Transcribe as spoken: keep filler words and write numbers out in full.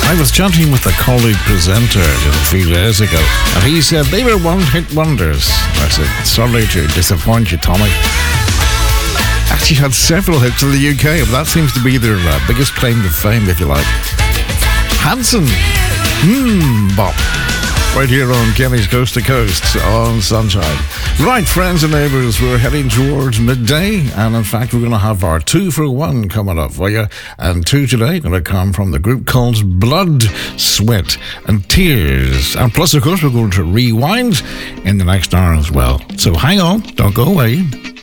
I was chatting with a colleague presenter just a few days ago, and he said they were one-hit wonders. I said, sorry to disappoint you, Tommy. Actually had several hits in the U K, but that seems to be their uh, biggest claim to fame, if you like. Hanson, mmm, bop. Right here on Kenny's Coast to Coast on Sunshine. Right, friends and neighbours, we're heading towards midday, and in fact we're going to have our two for one coming up for you. And two today going to come from the group called Blood, Sweat and Tears. And plus, of course, we're going to rewind in the next hour as well. So hang on, don't go away.